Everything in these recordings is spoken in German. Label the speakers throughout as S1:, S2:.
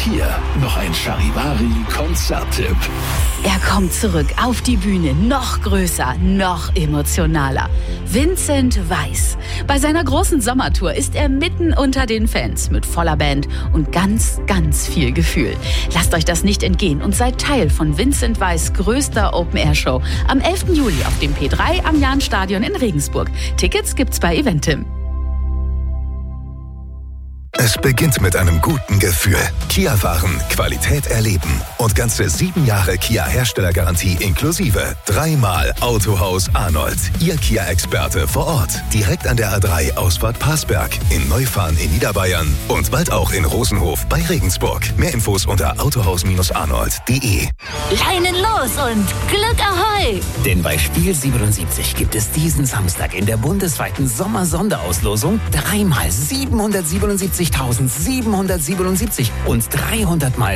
S1: hier noch ein Charivari-Konzerttipp.
S2: Er kommt zurück auf die Bühne, noch größer, noch emotionaler. Vincent Weiss. Bei seiner großen Sommertour ist er mitten unter den Fans mit voller Band und ganz, ganz viel Gefühl. Lasst euch das nicht entgehen und seid Teil von Vincent Weiss' größter Open-Air-Show am 11. Juli auf dem P3 am Jahnstadion in Regensburg. Tickets gibt's bei Eventim.
S3: Es beginnt mit einem guten Gefühl. Kia-Waren, Qualität erleben und ganze 7 Jahre Kia-Herstellergarantie inklusive. 3-mal Autohaus Arnold. Ihr Kia-Experte vor Ort. Direkt an der A3 Ausfahrt Parsberg. In Neufahren in Niederbayern. Und bald auch in Rosenhof bei Regensburg. Mehr Infos unter autohaus-arnold.de.
S2: Leinen los und Glück ahoi!
S4: Denn bei Spiel 77 gibt es diesen Samstag in der bundesweiten Sommersonderauslosung 3-mal 777.777 und 300 mal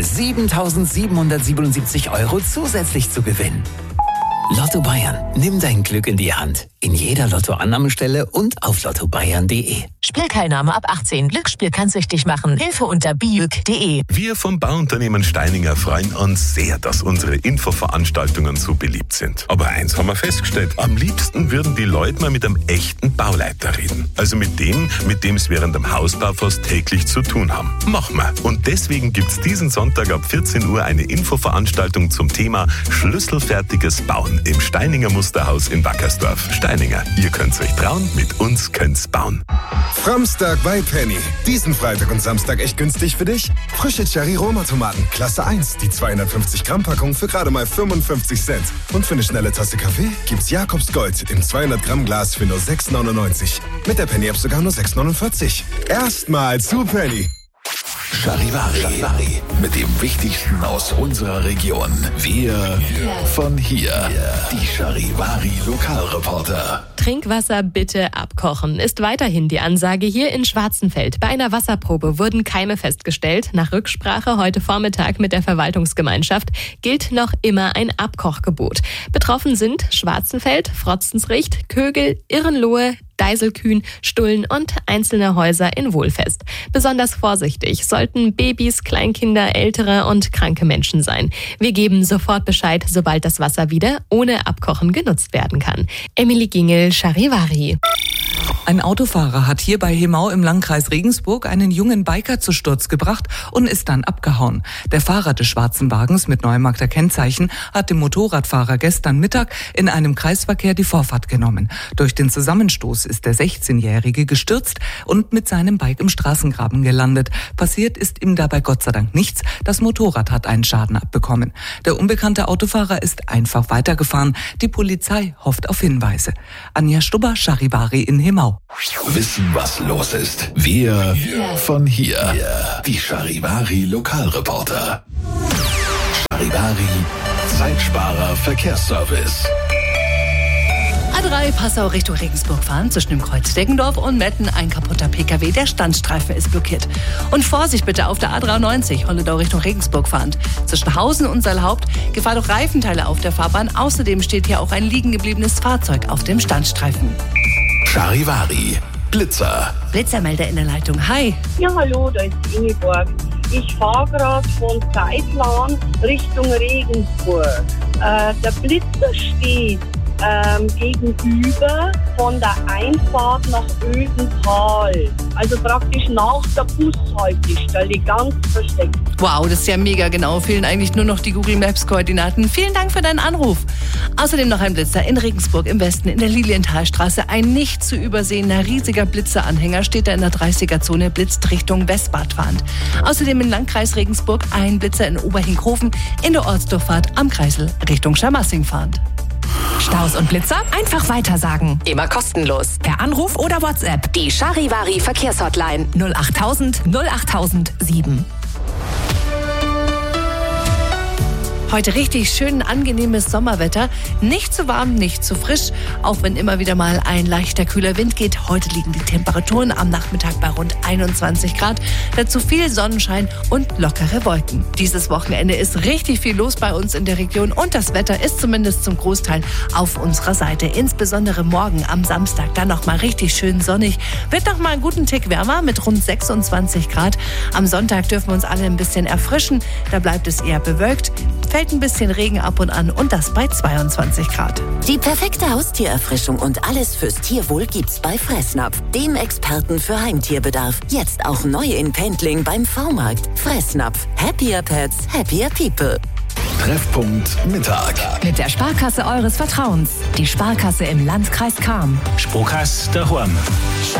S4: 7.777 € zusätzlich zu gewinnen. Lotto Bayern. Nimm dein Glück in die Hand. In jeder Lottoannahmestelle und auf lottobayern.de.
S5: Spielteilnahme ab 18. Glücksspiel kann süchtig machen. Hilfe unter biüg.de.
S6: Wir vom Bauunternehmen Steininger freuen uns sehr, dass unsere Infoveranstaltungen so beliebt sind. Aber eins haben wir festgestellt. Am liebsten würden die Leute mal mit einem echten Bauleiter reden. Also mit dem es während dem Hausbau fast täglich zu tun haben. Machen wir. Und deswegen gibt's diesen Sonntag ab 14 Uhr eine Infoveranstaltung zum Thema Schlüsselfertiges Bauen im Steininger Musterhaus in Wackersdorf. Steininger, ihr könnt's euch trauen, mit uns könnt's bauen.
S3: Framstag bei Penny. Diesen Freitag und Samstag echt günstig für dich? Frische Cherry-Roma-Tomaten, Klasse 1. Die 250-Gramm-Packung für gerade mal 55 Cent. Und für eine schnelle Tasse Kaffee gibt's Jakobs Gold im 200-Gramm-Glas für nur 6,99. Mit der Penny-App sogar nur 6,49. Erstmal zu Penny.
S1: Charivari. Mit dem Wichtigsten aus unserer Region. Wir von hier. Die Charivari-Lokalreporter.
S7: Trinkwasser bitte abkochen, ist weiterhin die Ansage hier in Schwarzenfeld. Bei einer Wasserprobe wurden Keime festgestellt. Nach Rücksprache heute Vormittag mit der Verwaltungsgemeinschaft gilt noch immer ein Abkochgebot. Betroffen sind Schwarzenfeld, Frotzensricht, Kögel, Irrenlohe, Deiselkühn, Stullen und einzelne Häuser in Wohlfest. Besonders vorsichtig sollten Babys, Kleinkinder, ältere und kranke Menschen sein. Wir geben sofort Bescheid, sobald das Wasser wieder ohne Abkochen genutzt werden kann. Emily Gingel, Charivari.
S8: Ein Autofahrer hat hier bei Hemau im Landkreis Regensburg einen jungen Biker zu Sturz gebracht und ist dann abgehauen. Der Fahrer des schwarzen Wagens mit Neumarkter Kennzeichen hat dem Motorradfahrer gestern Mittag in einem Kreisverkehr die Vorfahrt genommen. Durch den Zusammenstoß ist der 16-Jährige gestürzt und mit seinem Bike im Straßengraben gelandet. Passiert ist ihm dabei Gott sei Dank nichts. Das Motorrad hat einen Schaden abbekommen. Der unbekannte Autofahrer ist einfach weitergefahren. Die Polizei hofft auf Hinweise. Anja Stubber, Charivari in Hemau.
S1: Wissen, was los ist. Wir von hier. Die Charivari-Lokalreporter. Charivari, Zeitsparer Verkehrsservice.
S2: A3 Passau Richtung Regensburg fahren, zwischen dem Kreuz Deggendorf und Metten ein kaputter PKW. Der Standstreifen ist blockiert. Und Vorsicht bitte auf der A93, Holledau Richtung Regensburg fahrend. Zwischen Hausen und Seilhaupt Gefahr durch Reifenteile auf der Fahrbahn. Außerdem steht hier auch ein liegen gebliebenes Fahrzeug auf dem Standstreifen.
S1: Charivari, Blitzer.
S2: Blitzermelder in der Leitung. Hi.
S9: Ja, hallo, da ist Ingeborg. Ich fahre gerade von Zeitplan Richtung Regensburg. Der Blitzer steht gegenüber von der Einfahrt nach Ödental. Also praktisch nach der Bushaltestelle, ganz versteckt.
S2: Wow, das ist ja mega genau. Fehlen eigentlich nur noch die Google Maps Koordinaten. Vielen Dank für deinen Anruf. Außerdem noch ein Blitzer in Regensburg im Westen in der Lilienthalstraße. Ein nicht zu übersehender riesiger Blitzeranhänger steht da in der 30er-Zone, blitzt Richtung Westbad fahrend. Außerdem im Landkreis Regensburg ein Blitzer in Oberhinkhofen in der Ortsdurchfahrt am Kreisel Richtung Scharmassing fahrend.
S5: Staus und Blitzer einfach weitersagen. Immer kostenlos. Per Anruf oder WhatsApp. Die Charivari Verkehrshotline 08000 08007.
S10: Heute richtig schön angenehmes Sommerwetter. Nicht zu warm, nicht zu frisch, auch wenn immer wieder mal ein leichter kühler Wind geht. Heute liegen die Temperaturen am Nachmittag bei rund 21 Grad. Dazu viel Sonnenschein und lockere Wolken. Dieses Wochenende ist richtig viel los bei uns in der Region und das Wetter ist zumindest zum Großteil auf unserer Seite. Insbesondere morgen am Samstag dann noch mal richtig schön sonnig. Wird noch mal einen guten Tick wärmer mit rund 26 Grad. Am Sonntag dürfen wir uns alle ein bisschen erfrischen. Da bleibt es eher bewölkt. Fällt ein bisschen Regen ab und an und das bei 22 Grad.
S11: Die perfekte Haustiererfrischung und alles fürs Tierwohl gibt's bei Fressnapf, dem Experten für Heimtierbedarf. Jetzt auch neu in Pendling beim V-Markt. Fressnapf. Happier Pets, happier people.
S1: Treffpunkt Mittag.
S5: Mit der Sparkasse eures Vertrauens. Die Sparkasse im Landkreis Cham.
S12: Sparkasse daheim.